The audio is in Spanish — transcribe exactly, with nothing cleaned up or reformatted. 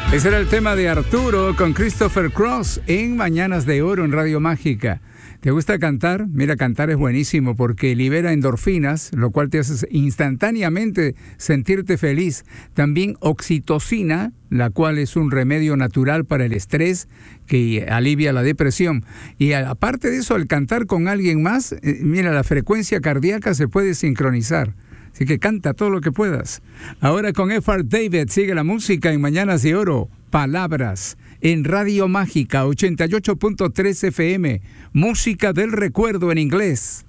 Ese era el tema de Arturo con Christopher Cross en Mañanas de Oro en Radio Mágica. ¿Te gusta cantar? Mira, cantar es buenísimo porque libera endorfinas, lo cual te hace instantáneamente sentirte feliz. También oxitocina, la cual es un remedio natural para el estrés que alivia la depresión. Y aparte de eso, al cantar con alguien más, eh, mira, la frecuencia cardíaca se puede sincronizar. Así que canta todo lo que puedas. Ahora con F R David sigue la música en Mañanas de Oro. Palabras en Radio Mágica ochenta y ocho punto tres F M. Música del recuerdo en inglés.